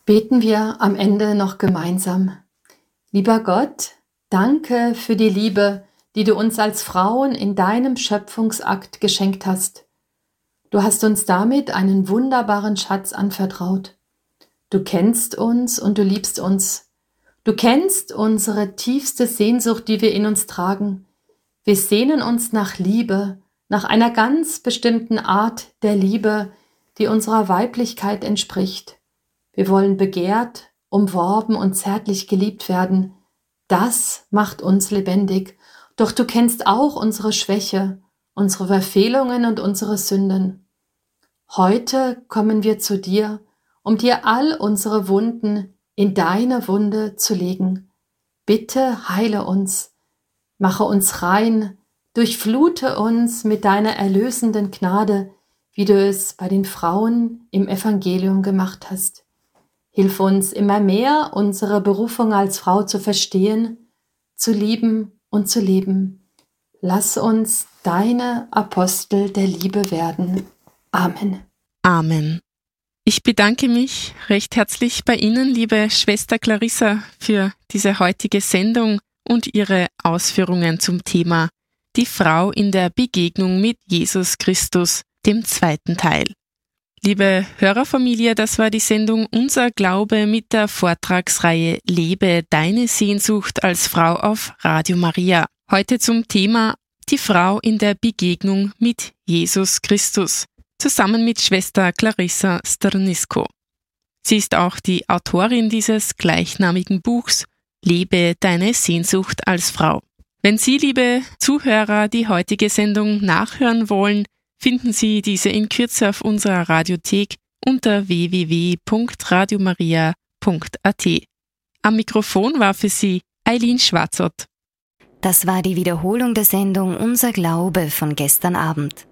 Beten wir am Ende noch gemeinsam. Lieber Gott, danke für die Liebe, die du uns als Frauen in deinem Schöpfungsakt geschenkt hast. Du hast uns damit einen wunderbaren Schatz anvertraut. Du kennst uns und du liebst uns. Du kennst unsere tiefste Sehnsucht, die wir in uns tragen. Wir sehnen uns nach Liebe, nach einer ganz bestimmten Art der Liebe, die unserer Weiblichkeit entspricht. Wir wollen begehrt, umworben und zärtlich geliebt werden. Das macht uns lebendig. Doch du kennst auch unsere Schwäche, unsere Verfehlungen und unsere Sünden. Heute kommen wir zu dir, um dir all unsere Wunden in deine Wunde zu legen. Bitte heile uns, mache uns rein, durchflute uns mit deiner erlösenden Gnade, wie du es bei den Frauen im Evangelium gemacht hast. Hilf uns immer mehr, unsere Berufung als Frau zu verstehen, zu lieben und zu leben. Lass uns deine Apostel der Liebe werden. Amen. Amen. Ich bedanke mich recht herzlich bei Ihnen, liebe Schwester Clarissa, für diese heutige Sendung und Ihre Ausführungen zum Thema Die Frau in der Begegnung mit Jesus Christus, dem zweiten Teil. Liebe Hörerfamilie, das war die Sendung Unser Glaube mit der Vortragsreihe Lebe deine Sehnsucht als Frau auf Radio Maria. Heute zum Thema Die Frau in der Begegnung mit Jesus Christus, zusammen mit Schwester Clarissa Strnisko. Sie ist auch die Autorin dieses gleichnamigen Buchs Lebe deine Sehnsucht als Frau. Wenn Sie, liebe Zuhörer, die heutige Sendung nachhören wollen, finden Sie diese in Kürze auf unserer Radiothek unter www.radiomaria.at. Am Mikrofon war für Sie Eileen Schwarzott. Das war die Wiederholung der Sendung Unser Glaube von gestern Abend.